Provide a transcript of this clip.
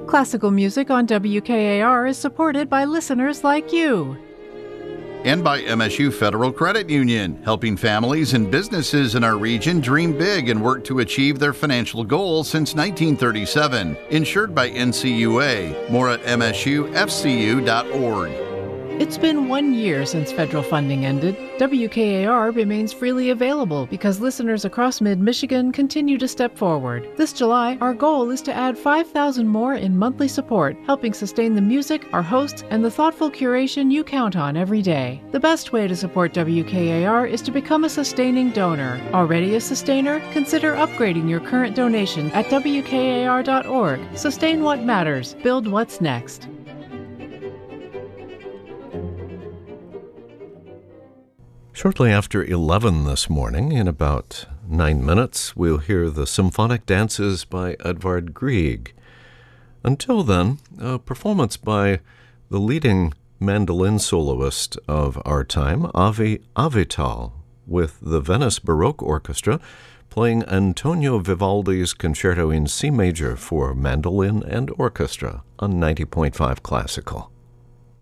Classical music on WKAR is supported by listeners like you. And by MSU Federal Credit Union, helping families and businesses in our region dream big and work to achieve their financial goals since 1937. Insured by NCUA. More at msufcu.org. It's been 1 year since federal funding ended. WKAR remains freely available because listeners across mid-Michigan continue to step forward. This July, our goal is to add 5,000 more in monthly support, helping sustain the music, our hosts, and the thoughtful curation you count on every day. The best way to support WKAR is to become a sustaining donor. Already a sustainer? Consider upgrading your current donation at WKAR.org. Sustain what matters. Build what's next. Shortly after 11 this morning, in about 9 minutes, we'll hear the symphonic dances by Edvard Grieg. Until then, a performance by the leading mandolin soloist of our time, Avi Avital, with the Venice Baroque Orchestra, playing Antonio Vivaldi's Concerto in C major for mandolin and orchestra on 90.5 Classical.